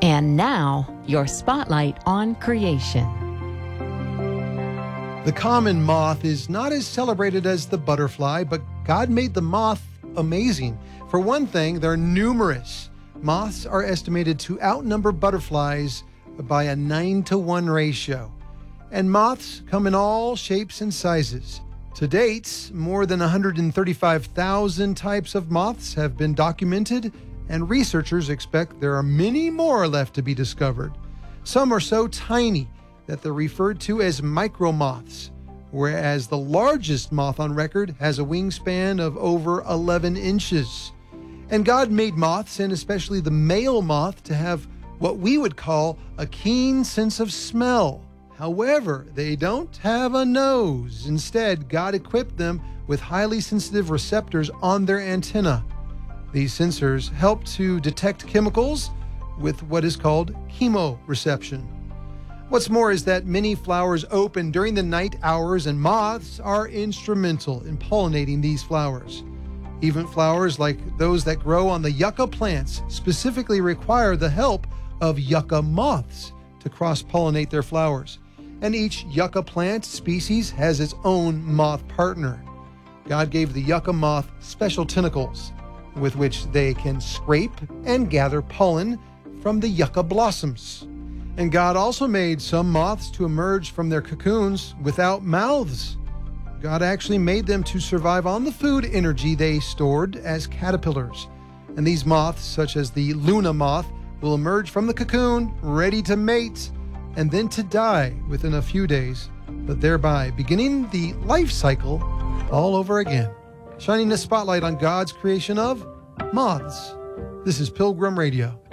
And now, your spotlight on creation. The common moth is not as celebrated as the butterfly, but God made the moth amazing. For one thing, they're numerous. Moths are estimated to outnumber butterflies by a 9-to-1 ratio. And moths come in all shapes and sizes. To date, more than 135,000 types of moths have been documented, and researchers expect there are many more left to be discovered. Some are so tiny that they're referred to as micromoths, whereas the largest moth on record has a wingspan of over 11 inches. And God made moths, and especially the male moth, to have what we would call a keen sense of smell. However, they don't have a nose. Instead, God equipped them with highly sensitive receptors on their antenna. These sensors help to detect chemicals with what is called chemoreception. What's more is that many flowers open during the night hours, and moths are instrumental in pollinating these flowers. Even flowers like those that grow on the yucca plants specifically require the help of yucca moths to cross-pollinate their flowers. And each yucca plant species has its own moth partner. God gave the yucca moth special tentacles with which they can scrape and gather pollen from the yucca blossoms. And God also made some moths to emerge from their cocoons without mouths. God actually made them to survive on the food energy they stored as caterpillars. And these moths, such as the Luna moth, will emerge from the cocoon ready to mate and then to die within a few days, but thereby beginning the life cycle all over again, shining a spotlight on God's creation of moths. This is Pilgrim Radio.